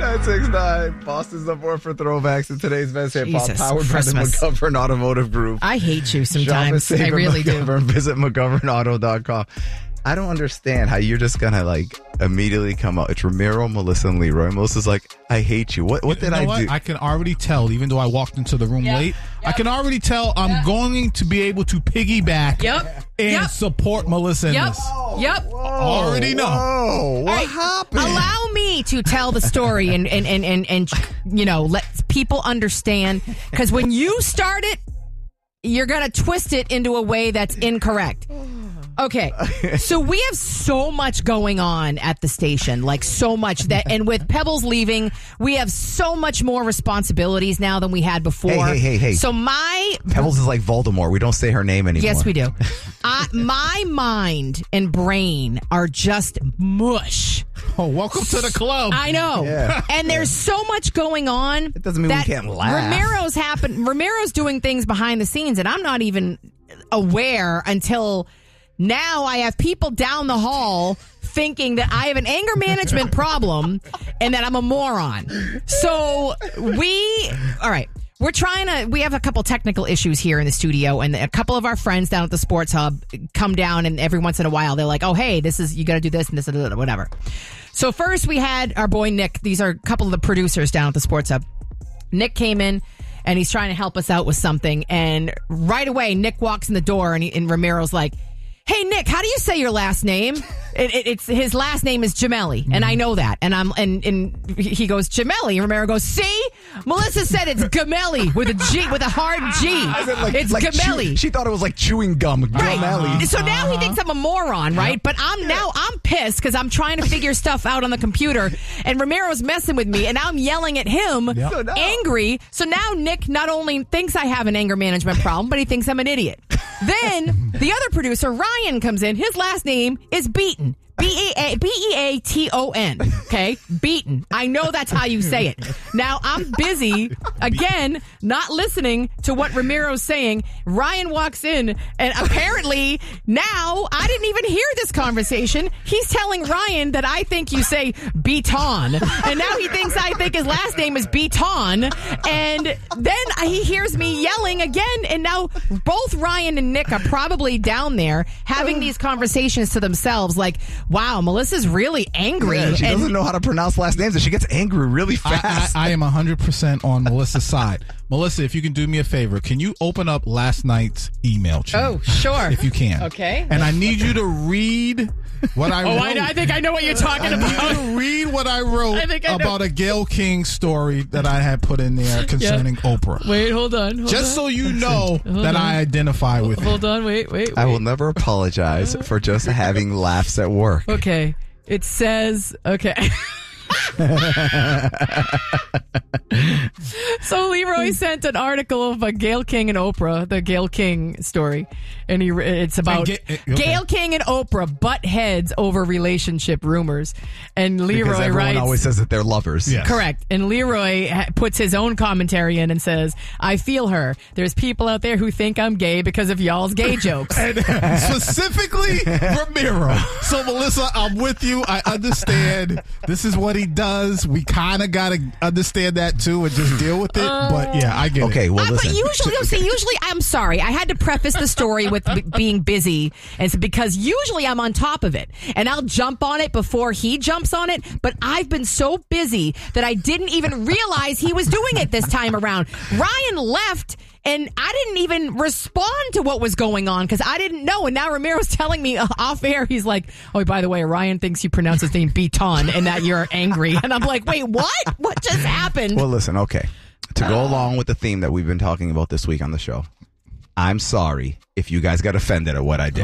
969. Boston's up 4 for throwbacks in today's best hip hop. Powered by the McGovern Automotive Group. I hate you sometimes. I really do. Visit McGovernAuto.com. I don't understand how you're just going to immediately come out. It's Ramiro, Melissa, and Leroy. Melissa's like, I hate you. What did I do? I can already tell, even though I walked into the room late, I can already tell I'm going to be able to piggyback and support Melissa in this. Yep. Already know. Whoa, what happened? Allow me to tell the story and let people understand. Because when you start it, you're going to twist it into a way that's incorrect. Okay, so we have so much going on at the station, so much and with Pebbles leaving, we have so much more responsibilities now than we had before. Hey. So Pebbles is like Voldemort. We don't say her name anymore. Yes, we do. My mind and brain are just mush. Oh, welcome to the club. I know. Yeah. And there's so much going on. It doesn't mean we can't laugh. Ramiro's doing things behind the scenes, and I'm not even aware until now. I have people down the hall thinking that I have an anger management problem and that I'm a moron. So we have a couple technical issues here in the studio, and a couple of our friends down at the Sports Hub come down, and every once in a while they're like, oh, hey, you got to do this and this and whatever. So first we had our boy Nick. These are a couple of the producers down at the Sports Hub. Nick came in, and he's trying to help us out with something, and right away Nick walks in the door, and Ramiro's like, hey, Nick, how do you say your last name? It's his last name is Gemelli, and I know that. And he goes, Gemelli. And Ramiro goes, see? Melissa said it's Gemelli with a G, with a hard G. It's Gemelli. She thought it was like chewing gum. Right. Gemelli. So now he thinks I'm a moron, right? But I'm pissed because I'm trying to figure stuff out on the computer, and Ramiro's messing with me, and now I'm yelling at him, angry. So now Nick not only thinks I have an anger management problem, but he thinks I'm an idiot. Then the other producer, Ryan, comes in. His last name is Beaton. Beaton. Okay? Beaton. I know that's how you say it. Now, I'm busy, again, not listening to what Ramiro's saying. Ryan walks in, and apparently now I didn't even hear this conversation. He's telling Ryan that I think you say Beaton. And now he thinks I think his last name is Beaton. And then he hears me yelling again. And now both Ryan and Nick are probably down there having these conversations to themselves like, wow, Melissa's really angry. Yeah, she doesn't know how to pronounce last names, and she gets angry really fast. I am 100% on Melissa's side. Melissa, if you can do me a favor, can you open up last night's email chain? Oh, sure. If you can. Okay. And I need you to read what I wrote. I think I know what you're talking about. I need you to read what I wrote about a Gayle King story that I had put in there concerning Oprah. Wait, hold on. Just so you know that I identify with it. Hold on, wait. I will never apologize for just having laughs at work. Okay. It says, okay. So Leroy sent an article of Gayle King and Oprah, the Gayle King story, and it's about Gayle King and Oprah butt heads over relationship rumors. And Leroy because everyone writes, always says that they're lovers. Yes. Correct. And Leroy puts his own commentary in and says, I feel her. There's people out there who think I'm gay because of y'all's gay jokes. And specifically Ramiro. So Melissa, I'm with you. I understand. This is what he does. We kind of got to understand that too and just deal with it. But yeah, I get it. Okay, well, listen. But usually, I'm sorry. I had to preface the story with being busy, and it's because usually I'm on top of it, and I'll jump on it before he jumps on it. But I've been so busy that I didn't even realize he was doing it this time around. Ryan left, and I didn't even respond to what was going on because I didn't know. And now Ramiro's telling me off air, he's like, oh, by the way, Ryan thinks you pronounce his name Beaton and that you're angry. And I'm like, wait, what? What just happened? Well, listen, okay. To go along with the theme that we've been talking about this week on the show, I'm sorry if you guys got offended at what I did.